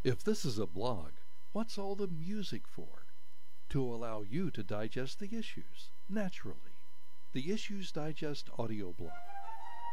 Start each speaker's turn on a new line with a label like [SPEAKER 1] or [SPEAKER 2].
[SPEAKER 1] If this is a blog, what's all the music for? To allow you to digest the issues, naturally. The Issues Digest audio blog